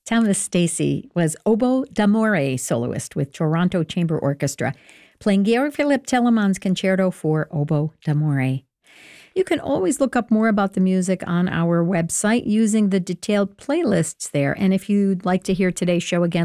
Thomas Stacy was oboe d'amore soloist with Toronto Chamber Orchestra, playing Georg Philipp Telemann's Concerto for Oboe d'Amore. You can always look up more about the music on our website using the detailed playlists there. And if you'd like to hear today's show again,